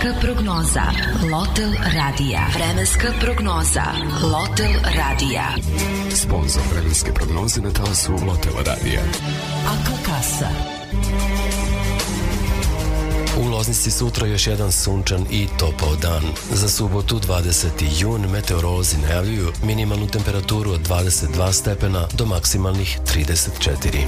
Vremenska prognoza Lotel Radija. Vremenska prognoza Lotel Radija. Sponzor vremenske prognoze na talasu Lotel Radija. Akakasa. U Loznici sutra još jedan sunčan i topao dan. Za subotu 20. jun meteorolozi najavljuju minimalnu temperaturu od 22 stepena do maksimalnih 34.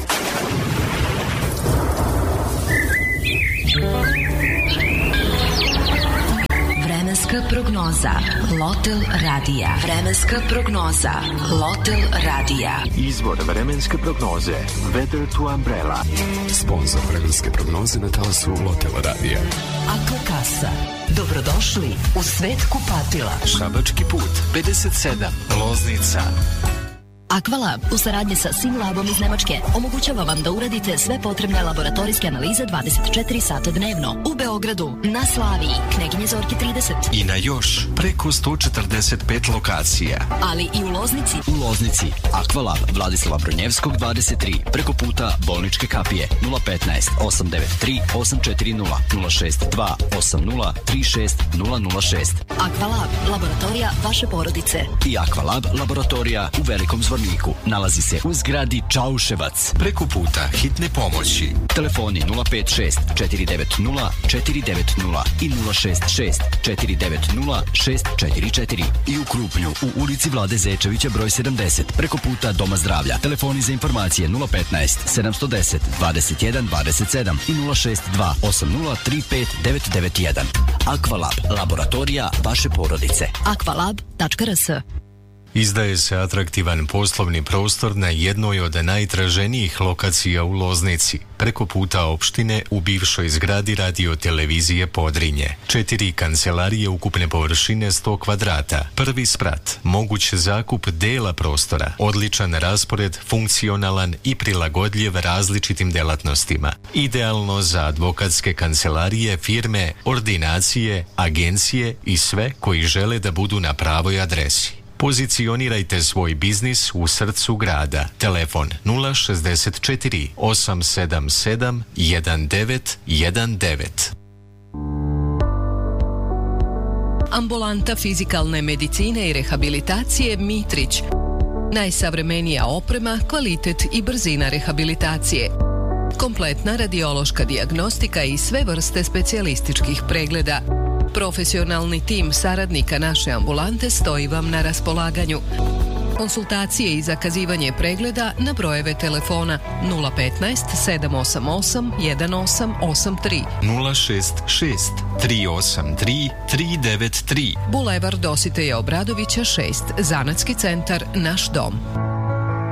Vremenska prognoza Lotel Radija. Vremenska prognoza Lotel Radija. Izvor vremenske prognoze Weather to Umbrella. Sponzor vremenske prognoze na talasu Lotel Radija. Akakasa. Dobrodošli u svet kupatila. Šabački put 57, Loznica. Aqualab u saradnji sa Simlabom iz Nemačke omogućava vam da uradite sve potrebne laboratorijske analize 24 sata dnevno u Beogradu, na Slaviji, Kneginje Zorke 30 I na još preko 145 lokacija. Ali i u Loznici. U Loznici, Aqualab Vladislava Brojnjevskog 23, preko puta Bolničke kapije, 015 893 840 062 80 36 006. Aqualab, laboratorija vaše porodice. I Aqualab laboratorija u Velikom Zvorniku. Nalazi se u zgradi Čauševac. Preko puta hitne pomoći. Telefoni 056 490 490 i 066 490 644. I u Krupnju u ulici Vlade Zečevića broj 70. Preko puta Doma zdravlja. Telefoni za informacije 015 710 21 27 i 062 80 35 991. Aqualab, laboratorija vaše porodice. Aqualab.rs. Izdaje se atraktivan poslovni prostor na jednoj od najtraženijih lokacija u Loznici, preko puta opštine u bivšoj zgradi radiotelevizije Podrinje. 4 kancelarije ukupne površine 100 kvadrata, prvi sprat, moguć zakup dela prostora, odličan raspored, funkcionalan i prilagodljiv različitim delatnostima. Idealno za advokatske kancelarije, firme, ordinacije, agencije i sve koji žele da budu na pravoj adresi. Pozicionirajte svoj biznis u srcu grada. Telefon 064 877 1919. Ambulanta fizikalne medicine i rehabilitacije Mitrić. Najsavremenija oprema, kvalitet i brzina rehabilitacije. Kompletna radiološka dijagnostika i sve vrste specijalističkih pregleda. Profesionalni tim saradnika naše ambulante stoji vam na raspolaganju. Konsultacije i zakazivanje pregleda na brojeve telefona 015 788 1883 066 383 393. Bulevar Dositeja Obradovića 6, Zanatski centar Naš dom.